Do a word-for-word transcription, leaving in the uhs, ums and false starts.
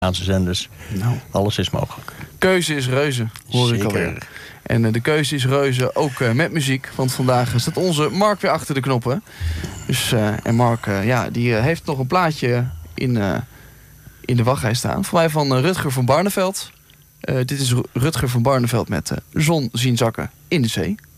Amerikaanse zenders. Nou. Alles is mogelijk. Keuze is reuze, hoor Zeker. ik alweer. En uh, de keuze is reuze ook uh, met muziek. Want vandaag staat onze Mark weer achter de knoppen. Dus, uh, en Mark, uh, ja, die uh, heeft nog een plaatje in, uh, in de wachtrij staan. Voor mij van uh, Rutger van Barneveld. Uh, dit is Rutger van Barneveld met uh, Zon zien zakken in de zee.